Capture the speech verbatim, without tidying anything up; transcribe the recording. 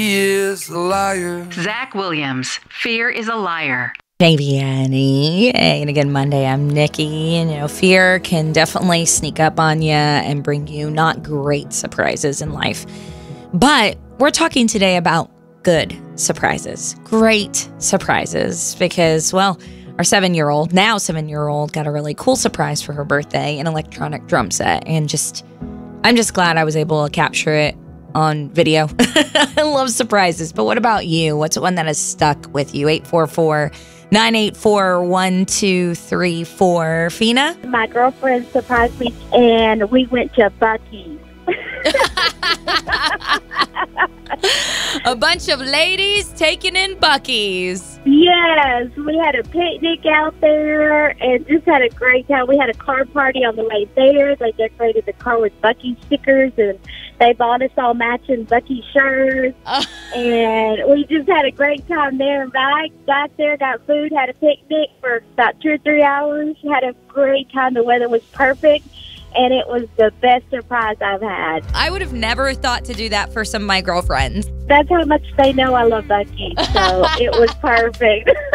He is a liar. Zach Williams, Fear is a Liar. J V N E. And again, Monday, I'm Nikki. And, you know, fear can definitely sneak up on you and bring you not great surprises in life. But we're talking today about good surprises, great surprises, because, well, our seven-year-old, now seven-year-old, got a really cool surprise for her birthday, an electronic drum set. And just, I'm just glad I was able to capture it on video. I love surprises. But what about you? What's one that has stuck with you? eight four four, nine eight four, one two three four. Fina? My girlfriend surprised me, and we went to Buc-ee's. A bunch of ladies taking in Buc-ee's. Yes, we had a picnic out there and just had a great time. We had a car party on the way there. They decorated the car with Buc-ee's stickers, and they bought us all matching Buc-ee's shirts. Uh. And we just had a great time there. And I got there, got food, had a picnic for about two or three hours. Had a great time. The weather was perfect. And it was the best surprise I've had. I would have never thought to do that for some of my girlfriends. That's how much they know I love Buc-ee's, so it was perfect.